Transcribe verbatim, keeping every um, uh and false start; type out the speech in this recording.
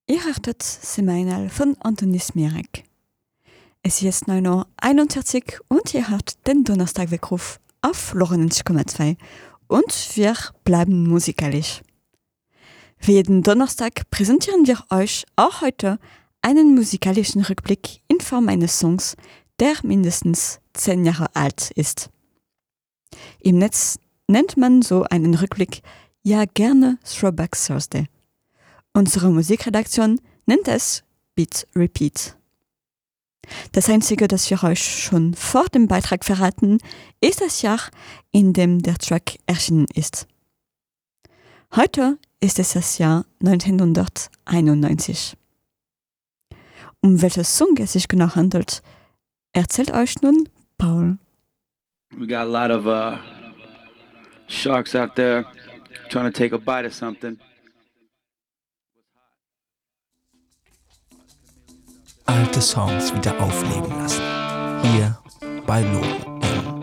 Ihr hörtet Seminal von Antonis Smirek. Es ist neun Uhr einundvierzig und ihr hört den Donnerstagweckruf auf neunundneunzig Komma zwei und wir bleiben musikalisch. Wie jeden Donnerstag präsentieren wir euch auch heute einen musikalischen Rückblick in Form eines Songs, der mindestens zehn Jahre alt ist. Im Netz nennt man so einen Rückblick ja gerne Throwback Thursday. Unsere Musikredaktion nennt es Beat Repeat. Das Einzige, das wir euch schon vor dem Beitrag verraten, ist das Jahr, in dem der Track erschienen ist. Heute ist es das Jahr neunzehnhunderteinundneunzig. Um welches Song es sich genau handelt, erzählt euch nun Paul. We got a lot of uh, sharks out there trying to take a bite of something. Alte Songs wieder aufleben lassen. Hier bei Lorenz.